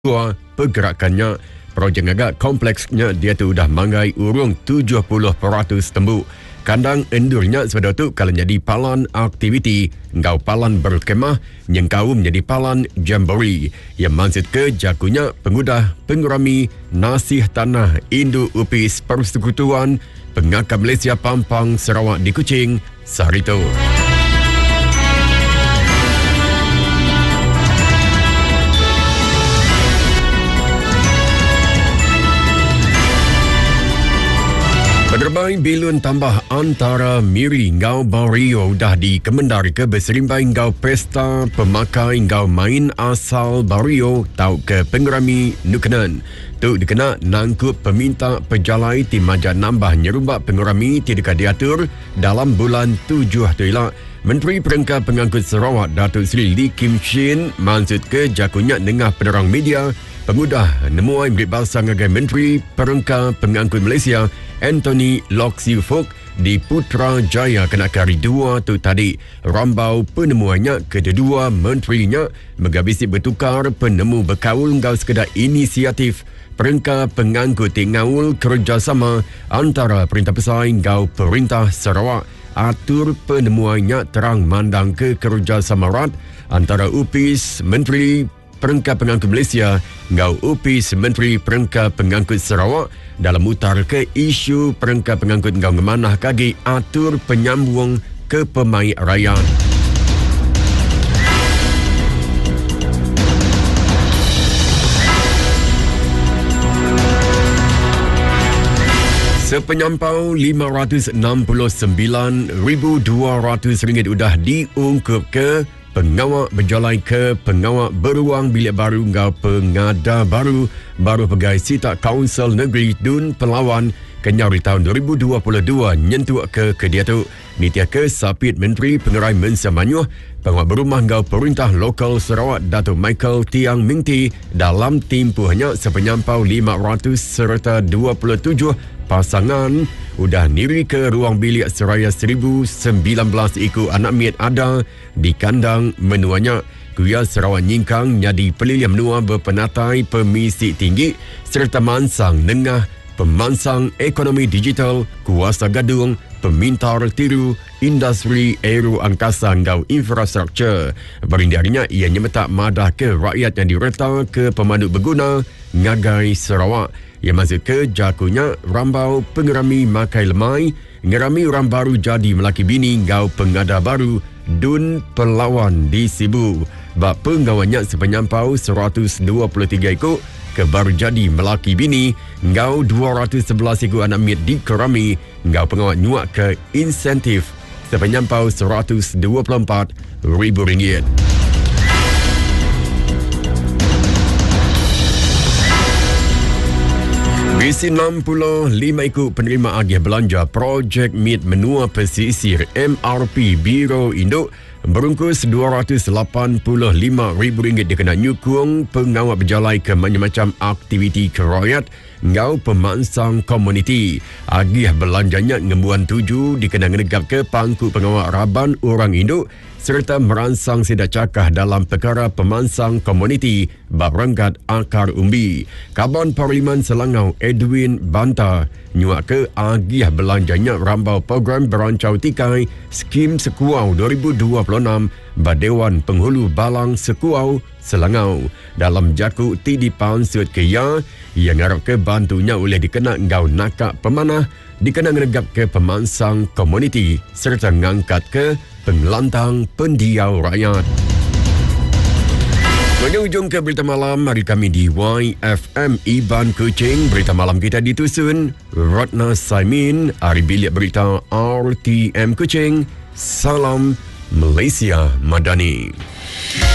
pergerakannya. Projek agak kompleksnya dia tu dah manggai urung 70% tembuk. Kandang endurnya sebab tu kalau jadi palan aktiviti, engkau palan berkemah, nyengkau menjadi palan jamboree. Yang maksud ke jakunya pengudah pengurami nasih tanah induk upis Persekutuan Pengakam Malaysia Pampang Sarawak di Kuching, Sarito. Penerbai bilun tambah antara Miri Ngau Bario dah dikemendar ke berserimbai Ngau Pesta Pemakai Ngau Main Asal Bario tau ke Pengerami Nukenan. Tu dikena nangkup peminta pejalai tim majak nambah nyerumbak pengerami tidak diatur dalam bulan 7 tu ialah. Menteri Perengkat Pengangkut Sarawak Datuk Seri Lee Kim Chin maksud ke jakunya dengah penerang media pengudah nemuai beribasa ngagai Menteri Perengkat Pengangkut Malaysia Anthony Lock Siu Fook di Putrajaya kena kari 2 tu tadi. Rambau penemuannya kedua menterinya megabisi bertukar penemu berkaul ngau sekedar inisiatif Perengkat Pengangkut ngaul kerjasama antara Perintah Besar ngau Perintah Sarawak. Atur penemuannya terang mandang ke kerjasama erat antara UPIS Menteri Perengkat Pengangkut Malaysia ngau UPIS Menteri Perengkat Pengangkut Sarawak dalam utar ke isu Perengkat Pengangkut ngau ngemanah kagi atur penyambung ke pemain rakyat. Sepenyampau RM569,200 udah diungkup ke pengawak berjalai ke pengawak beruang bilik baru ngau pengada baru pegawai Sita Kaunsil Negeri Dun Pelawan kenyari tahun 2022 nyentuh ke dia tu. Nitia ke Sapit Menteri Pengerai Mensia Manyuh pengawak berumah ngau Perintah Lokal Sarawak Datuk Michael Tiang Mingti dalam timpuhnya sepenyampau 500 serta 27 pasangan udah niri ke ruang bilik seraya 1019 ikut anak miat ada di kandang menuanya. Kuya Sarawak Nyingkang jadi pelilih menua berpenatai pemisi tinggi serta mansang nengah pemansang ekonomi digital kuasa gadung pemintar tiru industri aero angkasa ngau infrastruktur. Berindarinya ia nyemetak madah ke rakyat yang direta ke pemandu berguna ngagai Sarawak. Ia maksud ke jakunya rambau pengerami makai lemai ngerami orang baru jadi melaki bini ngau pengada baru Dun Pelawan di Sibu. Bak penggawannya sepenyampau 123 ikut ke baru jadi melaki bini ngau 211 ikut anak miat di Kerami ngau pengawat nyuak ke insentif sepenyampau RM124,000. Bisi 65 ikut penerima agih belanja projek MIT Menua Pesisir MRP Biro Induk berungkus RM285,000 dikena nyukung pengawal berjalai ke macam-macam aktiviti kerakyat ngau pemansang komuniti. Agih belanjanya ngembuan 7 dikena ngenegap ke pangku pengawal Raban Orang Induk serta merangsang sidak cakah dalam perkara pemansang komuniti bab renggat akar umbi. Kaban Parlimen Selangau Edwin Banta nyuak ke agih belanjanya rambau program berancau tikai skim Sekuau 2026 Badewan Penghulu Balang Sekuau Selangau. Dalam jaku tidipan suat ke yang ngarap ke bantunya oleh dikena ngau nakak pemanah dikena ngenegap ke pemansang komuniti serta ngangkat ke pengelantang pendiau rakyat. Menujung ke berita malam hari kami di YFM Iban Kuching. Berita malam kita ditusun Ratna Saimin, Ari Bilik Berita RTM Kuching. Salam Malaysia Madani.